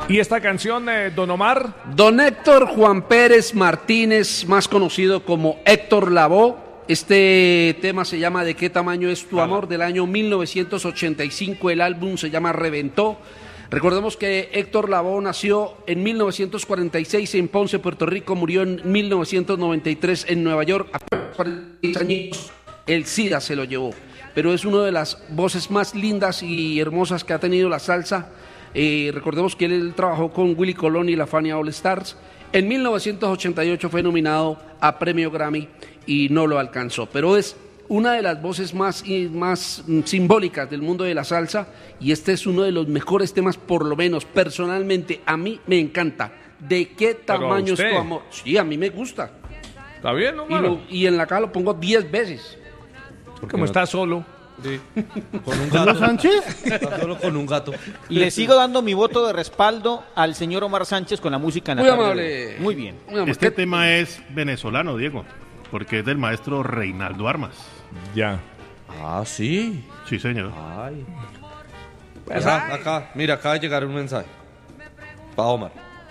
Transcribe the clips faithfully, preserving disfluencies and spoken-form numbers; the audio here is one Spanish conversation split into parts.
¿Y esta canción, eh, Don Omar? Don Héctor Juan Pérez Martínez, más conocido como Héctor Lavoe. Este tema se llama ¿De qué tamaño es tu amor? Del año mil novecientos ochenta y cinco. El álbum se llama Reventó. Recordemos que Héctor Lavoe nació en mil novecientos cuarenta y seis en Ponce, Puerto Rico. Murió en mil novecientos noventa y tres en Nueva York. A cuarenta y seis años, el SIDA se lo llevó. Pero es una de las voces más lindas y hermosas que ha tenido la salsa. Eh, recordemos que él, él trabajó con Willy Colón y la Fania All Stars. En mil novecientos ochenta y ocho fue nominado a Premio Grammy y no lo alcanzó, pero es una de las voces más, más simbólicas del mundo de la salsa, y este es uno de los mejores temas, por lo menos personalmente a mí me encanta. ¿De qué tamaño es tu amor? Sí, a mí me gusta. Está bien, ¿no, y, lo, y en la caja lo pongo diez veces. Como no está solo. Sí. Con un gato. Sánchez? Está solo con un gato. Le sigo dando mi voto de respaldo al señor Omar Sánchez con la música Muy amable. Muy bien. Muy amable. Este tema es venezolano, Diego, porque es del maestro Reinaldo Armas. Ya. Ah, sí. Sí, señor. Ay. Pues acá, acá, mira, acaba de llegar un mensaje. Pa' Omar.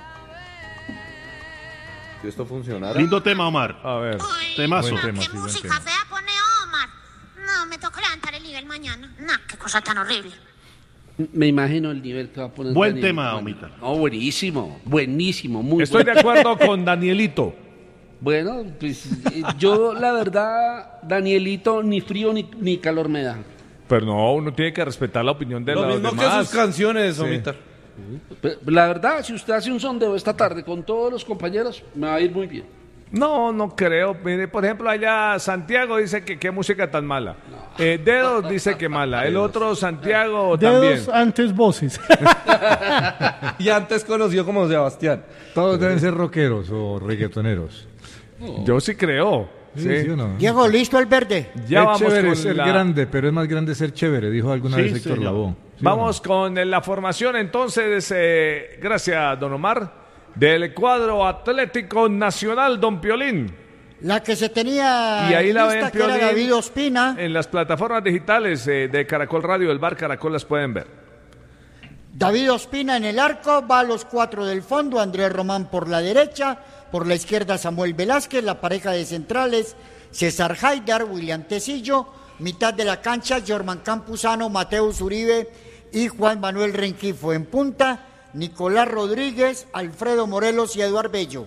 Si esto funcionara. Lindo tema, Omar. A ver. Temazo. No, tema, qué sí, buen música tema. fea pone Omar. No, me toca levantar el nivel mañana. No, qué cosa tan horrible. Me imagino el nivel que va a poner. Buen Daniel. tema, Omita. No, buenísimo, buenísimo, muy Estoy bueno. de acuerdo con Danielito. Bueno, pues eh, yo la verdad, Danielito, ni frío ni, ni calor me da. Pero no, uno tiene que respetar la opinión de Lo los mismo demás. que sus canciones, Sí. Omita. Pero la verdad, si usted hace un sondeo esta tarde con todos los compañeros, me va a ir muy bien. No, no creo. Mire, por ejemplo, allá Santiago dice que qué música tan mala. Eh, Dedos dice que mala. El otro Santiago también. Dedos antes voces. Y antes conocido como Sebastián. Todos deben ser rockeros o reggaetoneros. Yo sí creo. Sí, Sí. ¿sí o no? Diego, ¿listo el verde? Ya es vamos chévere con ser la... grande, pero es más grande ser chévere, dijo alguna Sí, vez Héctor señor. Lavoe. ¿Sí Vamos o con la formación entonces, eh, gracias don Omar, del cuadro Atlético Nacional, don Piolín. La que se tenía Y ahí la lista, ven, que era Piolín, David Ospina. en las plataformas digitales eh, de Caracol Radio, del Bar Caracol, las pueden ver. David Ospina en el arco, va a los cuatro del fondo, Andrés Román por la derecha, por la izquierda Samuel Velázquez, la pareja de centrales, César Haidar, William Tecillo, mitad de la cancha, Jorman Campuzano, Mateus Uribe y Juan Manuel Rengifo. En punta, Nicolás Rodríguez, Alfredo Morelos y Eduard Bello.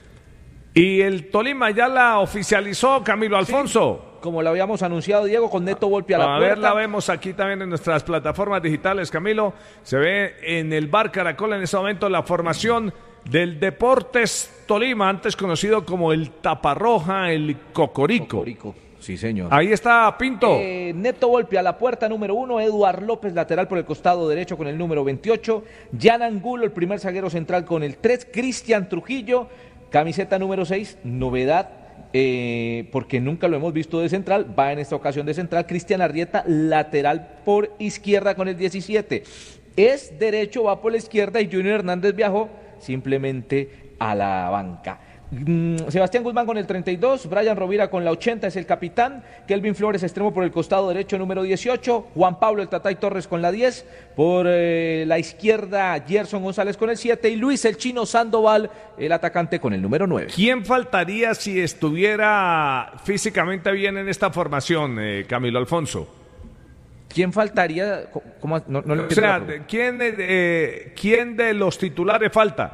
Y el Tolima ya la oficializó, Camilo Alfonso. Como lo habíamos anunciado, Diego, con Neto Volpi a la A puerta. ver, la vemos aquí también en nuestras plataformas digitales, Camilo. Se ve en el Bar Caracol en este momento la formación del Deportes Tolima, antes conocido como el Taparroja, el Cocorico. Cocorico. Sí, señor. Ahí está Pinto. Eh, Neto Volpi a la puerta, número uno. Eduard López, lateral por el costado derecho con el número veintiocho. Jan Angulo, el primer zaguero central con el tres. Cristian Trujillo, camiseta número seis. Novedad, eh, porque nunca lo hemos visto de central. Va en esta ocasión de central. Cristian Arrieta, lateral por izquierda con el diecisiete. Es derecho, va por la izquierda y Junior Hernández viajó simplemente a la banca. Sebastián Guzmán con el treinta y dos, Brian Rovira con la ochenta, es el capitán. Kelvin Flores, extremo por el costado derecho, número dieciocho. Juan Pablo el Tatay Torres con la diez. Por eh, la izquierda, Gerson González con el siete. Y Luis el Chino Sandoval, el atacante, con el número nueve. ¿Quién faltaría si estuviera físicamente bien en esta formación, eh, Camilo Alfonso? ¿Quién faltaría? ¿Cómo? No, no le O sea, ¿quién, eh, ¿quién de los titulares falta?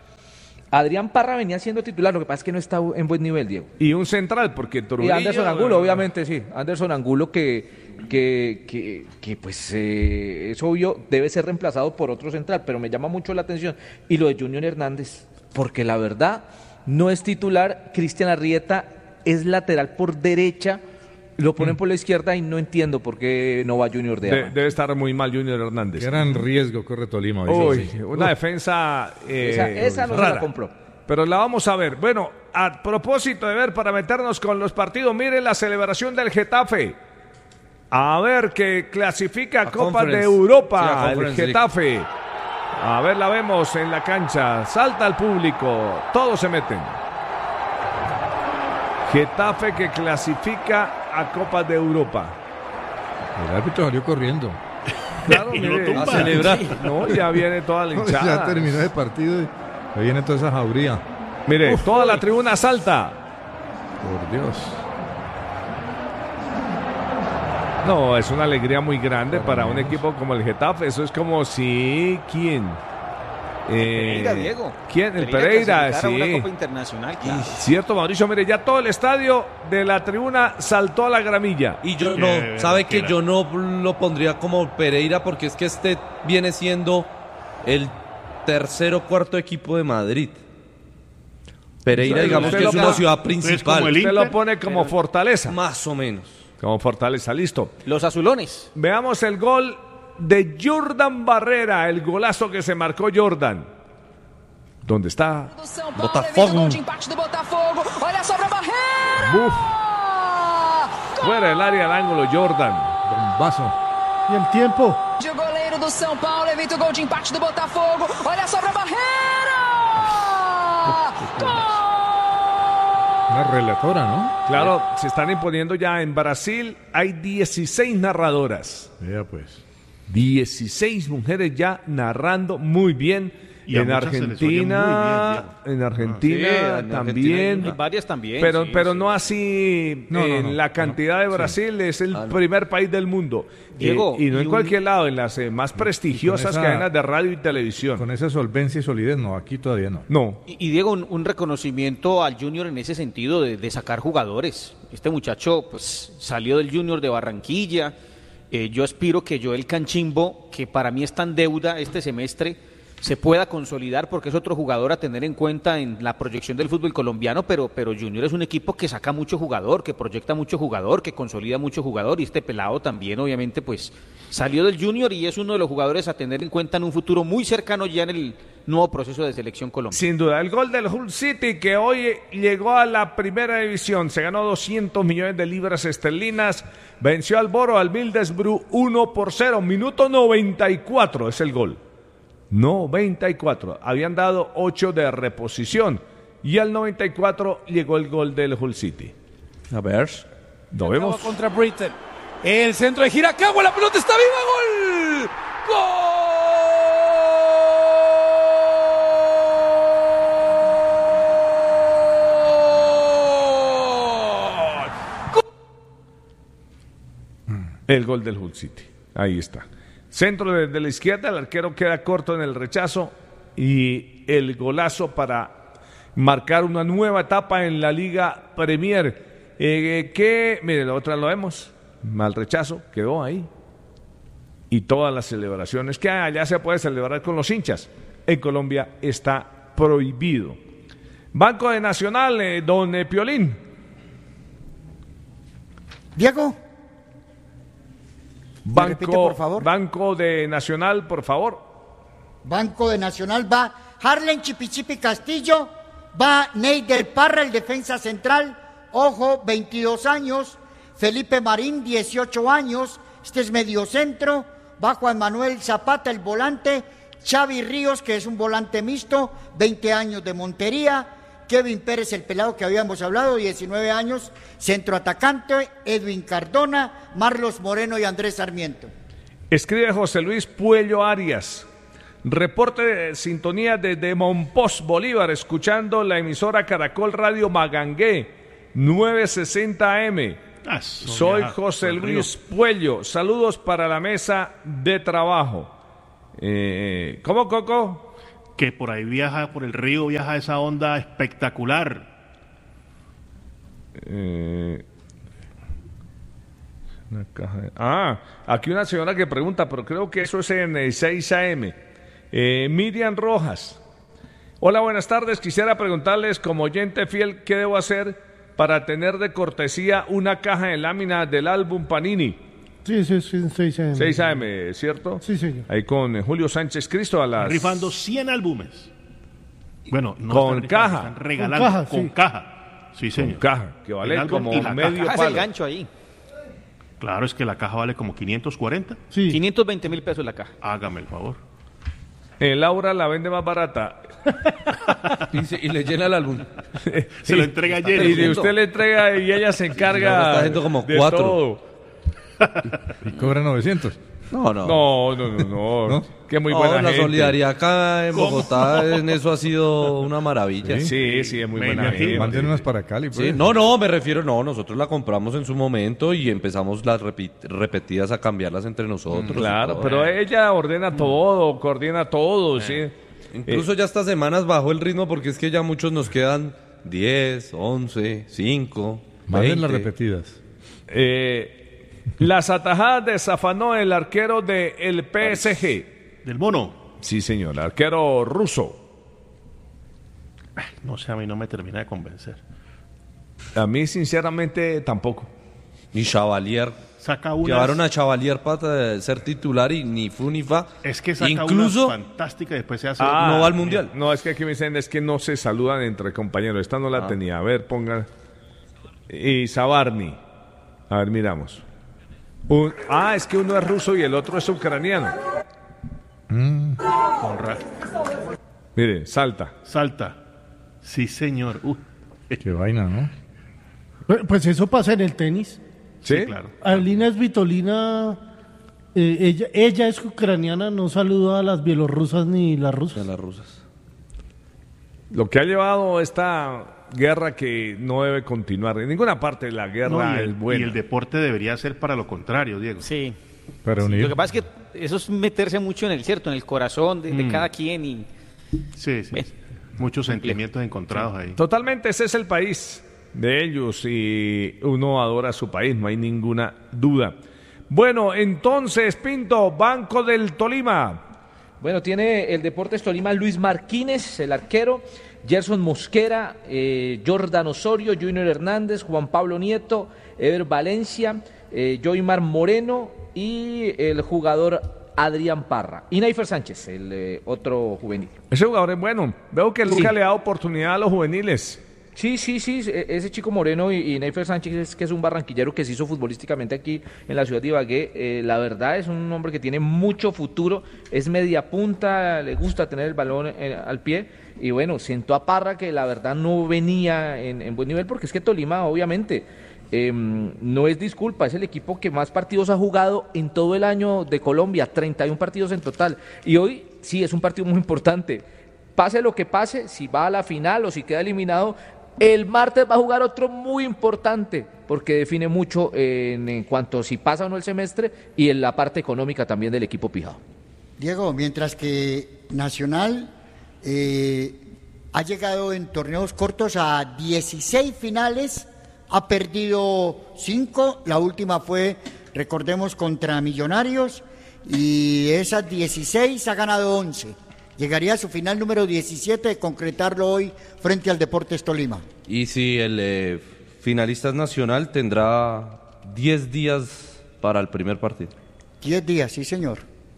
Adrián Parra venía siendo titular, lo que pasa es que no está en buen nivel, Diego. Y un central, porque Trujillo... Y Anderson Angulo, obviamente, sí. Anderson Angulo que, que, que, que pues, eh, es obvio, debe ser reemplazado por otro central, pero me llama mucho la atención. Y lo de Junior Hernández, porque la verdad, no es titular. Cristian Arrieta es lateral por derecha, lo ponen mm. por la izquierda y no entiendo por qué no va Junior de, de Debe estar muy mal Junior Hernández. Qué gran riesgo corre Tolima. Uy, sí. una Uf. defensa eh, esa, esa no rara. se la compró. Pero la vamos a ver. Bueno, a propósito de ver, para meternos con los partidos, miren la celebración del Getafe. A ver, que clasifica a Copa de Europa, sí, el Getafe. A ver, la vemos en la cancha. Salta al público, todos se meten. Getafe que clasifica a Copa de Europa. El árbitro salió corriendo. Claro, Y mire, lo tumba. A celebrar. no, ya viene toda la hinchada. Ya terminó ese partido y ahí viene toda esa jauría. Mire, toda la tribuna salta. Por Dios. No, es una alegría muy grande para un equipo como el Getafe. Eso es como si... ¿Quién? Eh, Pereira, Diego. ¿Quién? El Pereira, clasificar a una sí. Copa Internacional, claro. Cierto, Mauricio. Mire, ya todo el estadio de la tribuna saltó a la gramilla. Y yo Qué no, sabe que vergüenza. yo no lo pondría como Pereira porque es que este viene siendo el tercer o cuarto equipo de Madrid. Pereira, Usted- digamos usted que lo es una pone- ciudad como principal. el Usted lo Inter, pone como fortaleza. Más o menos. Como fortaleza, listo. Los azulones. Veamos el gol de Jordan Barrera, el golazo que se marcó Jordan. ¿Dónde está? Botafogo. Buf. Fuera del área al ángulo, Jordan. Bombazo. E el tiempo. O goleiro do São Paulo evita o gol de empate do Botafogo. Olha só pra Barreira! Gol! Una relatora, ¿no? Claro, se están imponiendo ya en Brasil. Hay dieciséis narradoras. Ya pues. dieciséis mujeres ya narrando muy bien. Y a En muchas se les oye Argentina, muy en Argentina Sí, en también. Argentina hay varias también. Pero, sí, pero sí. no así No, no, en no, la no, cantidad de sí. Brasil, es el Ah, no. primer país del mundo. Diego, Eh, y no y en un- cualquier lado, en las eh, más prestigiosas esa- cadenas de radio y televisión. Con esa solvencia y solidez, no, aquí todavía no. No. Y, y Diego, un, un reconocimiento al Junior en ese sentido de, de sacar jugadores. Este muchacho pues salió del Junior de Barranquilla. Eh, yo aspiro que Joel Canchimbo, que para mí está en deuda este semestre, se pueda consolidar porque es otro jugador a tener en cuenta en la proyección del fútbol colombiano, pero, pero Junior es un equipo que saca mucho jugador, que proyecta mucho jugador, que consolida mucho jugador, y este pelado también obviamente pues salió del Junior y es uno de los jugadores a tener en cuenta en un futuro muy cercano ya en el nuevo proceso de selección Colombia. Sin duda, el gol del Hull City que hoy llegó a la primera división, se ganó doscientos millones de libras esterlinas, venció al Boro, al Middlesbrough uno por cero, minuto noventa y cuatro es el gol. noventa y cuatro, habían dado ocho de reposición y al noventa y cuatro llegó el gol del Hull City. A ver. Lo vemos. Contra Britain. El centro de Giracagua, la pelota está viva, gol. ¡Gol! El gol del Hull City, ahí está. Centro desde la izquierda, el arquero queda corto en el rechazo y el golazo para marcar una nueva etapa en la Liga Premier. Eh, que, mire, la otra lo vemos, mal rechazo, quedó ahí. Y todas las celebraciones que allá se puede celebrar con los hinchas, en Colombia está prohibido. Banco de Nacional, eh, don eh, Piolín. Diego. Banco, repite, por favor? Banco de Nacional, por favor. Banco de Nacional va Harlen Chipichipi Castillo, va Neider Parra, el defensa central, ojo, veintidós años, Felipe Marín, dieciocho años, este es mediocentro, va Juan Manuel Zapata, el volante, Xavi Ríos, que es un volante mixto, veinte años de Montería, Kevin Pérez, el pelado que habíamos hablado, diecinueve años, centroatacante, Edwin Cardona, Marlos Moreno y Andrés Sarmiento. Escribe José Luis Puello Arias. Reporte de sintonía desde Monpós, Bolívar, escuchando la emisora Caracol Radio Magangué, novecientos sesenta A M. Ah, eso Soy ya, José por el Luis río. Puello. Saludos para la mesa de trabajo. Eh, ¿Cómo, Coco? Que por ahí viaja, por el río viaja esa onda espectacular. Eh, una caja de- Ah, aquí una señora que pregunta, pero creo que eso es en el seis A M. Eh, Miriam Rojas. Hola, buenas tardes. Quisiera preguntarles, como oyente fiel, ¿qué debo hacer para tener de cortesía una caja de láminas del álbum Panini? Sí, sí, sí, seis A M. seis A M, ¿cierto? Sí, señor. Ahí con eh, Julio Sánchez Cristo a las... Rifando cien álbumes. Bueno, no Con están rifando, caja. están regalando Con caja, con sí. caja. Sí, Con señor. caja, que vale El álbum como y la medio Caja es el palo. gancho ahí. Claro, es que la caja vale como quinientos cuarenta. Sí. quinientos veinte mil pesos la caja. Hágame el favor. Eh, Laura la vende más barata. Y, se- y le llena el álbum. Se lo entrega lleno. Y de usted le entrega y ella se Laura encarga está haciendo como de cuatro. todo. Y cobra novecientos. No, no. No, no, no, no. ¿No? Que muy buena no, la gente. solidaridad acá en Bogotá en eso ha sido una maravilla. Sí, sí, sí es muy Me buena gente. Manden unas para Cali, pues. Sí, no, no, me refiero, no, nosotros la compramos en su momento y empezamos las repi- repetidas a cambiarlas entre nosotros. Mm, claro, pero ella ordena todo, coordina todo, sí. Incluso Eh, ya estas semanas bajó el ritmo porque es que ya muchos nos quedan diez, once, cinco, Manden las veinte. repetidas. Eh, las atajadas de Safanó, el arquero del P S G. ¿Del Mono? Sí, señor, arquero ruso. Ay, no sé, a mí no me termina de convencer. A mí, sinceramente, tampoco. Ni Chavalier. Saca unas... Llevaron a Chavalier para ser titular y ni fu ni fa. Es que saca Incluso unas fantásticas y después se hace... Ah, no va al Mundial. No, es que aquí me dicen es que no se saludan entre compañeros. Esta no la Ah. tenía. A ver, pongan. Y Sabarni. A ver, miramos. Un- ah, es que uno es ruso y el otro es ucraniano. Mm. Con ra- Mire, salta. Salta. Sí, señor. Uh, Qué vaina, ¿no? Pues- Pues eso pasa en el tenis. ¿Sí? sí, claro. Alina Svitolina, eh, ella, ella es ucraniana, no saluda a las bielorrusas ni las De rusas. las rusas. Lo que ha llevado esta guerra que no debe continuar. En ninguna parte de la guerra No, y, el, es buena. y el deporte debería ser para lo contrario, Diego. Sí. Para unir. Lo que pasa es que eso es meterse mucho en el cierto, en el corazón de, de Mm. cada quien y Sí, sí. Bueno. Muchos sentimientos encontrados ahí. Totalmente, ese es el país de ellos y uno adora a su país, no hay ninguna duda. Bueno, entonces, Pinto, Banco del Tolima. Bueno, tiene el Deportes Tolima Luis Martínez, el arquero, Gerson Mosquera, eh, Jordan Osorio, Junior Hernández, Juan Pablo Nieto, Ever Valencia, eh, Joymar Moreno y el jugador Adrián Parra. Y Neifer Sánchez, el eh, otro juvenil. Ese jugador es bueno. Veo que Luca Sí. le da oportunidad a los juveniles. Sí, sí, sí, e- ese chico Moreno y, y Neifer Sánchez, es que es un barranquillero que se hizo futbolísticamente aquí en la ciudad de Ibagué. Eh, la verdad es un hombre que tiene mucho futuro, es media punta, le gusta tener el balón eh, al pie. Y bueno, siento a Parra que la verdad no venía en, en buen nivel, porque es que Tolima, obviamente, eh, no es disculpa, es el equipo que más partidos ha jugado en todo el año de Colombia, treinta y uno partidos en total. Y hoy sí es un partido muy importante. Pase lo que pase, si va a la final o si queda eliminado, el martes va a jugar otro muy importante, porque define mucho en, en cuanto a si pasa o no el semestre y en la parte económica también del equipo pijado. Diego, mientras que Nacional eh, ha llegado en torneos cortos a dieciséis finales, ha perdido cinco, la última fue, recordemos, contra Millonarios, y esas dieciséis ha ganado once. Llegaría a su final número diecisiete de concretarlo hoy frente al Deportes Tolima. Y si el eh, finalista es nacional, tendrá diez días para el primer partido. Diez días, sí señor.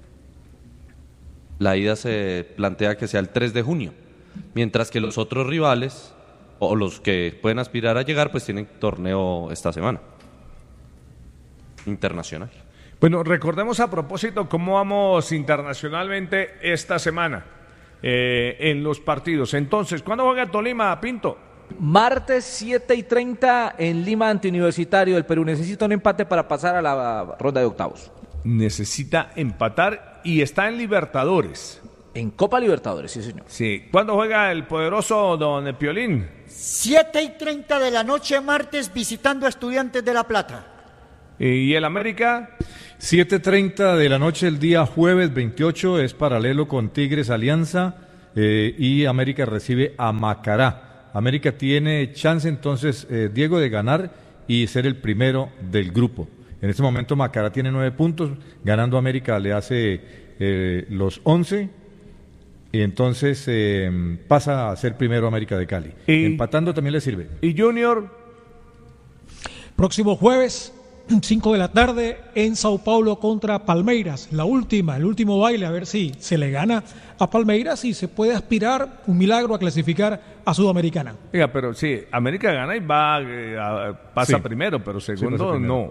La ida se plantea que sea el tres de junio, mientras que los otros rivales, o los que pueden aspirar a llegar, pues tienen torneo esta semana. Internacional. Bueno, recordemos a propósito cómo vamos internacionalmente esta semana eh, en los partidos. Entonces, ¿cuándo juega Tolima, Pinto? Martes siete y treinta en Lima ante Universitario del Perú. Necesita un empate para pasar a la ronda de octavos. Necesita empatar y está en Libertadores. En Copa Libertadores, sí señor. Sí. ¿Cuándo juega el poderoso Don Piolín? Siete y treinta de la noche martes visitando a Estudiantes de La Plata. ¿Y el América? siete treinta de la noche el día jueves veintiocho es paralelo con Tigres Alianza eh, y América recibe a Macará. América tiene chance entonces, eh, Diego, de ganar y ser el primero del grupo. En este momento Macará tiene nueve puntos, ganando América le hace eh, los once y entonces eh, pasa a ser primero América de Cali. ¿Y? Empatando también le sirve. ¿Y Junior? Próximo jueves, cinco de la tarde, en Sao Paulo contra Palmeiras. La última, el último baile, a ver si se le gana a Palmeiras y se puede aspirar, un milagro, a clasificar a Sudamericana. Oiga, pero sí, América gana y va eh, a- pasa Sí. primero, pero Sí, segundo pasa primero. no.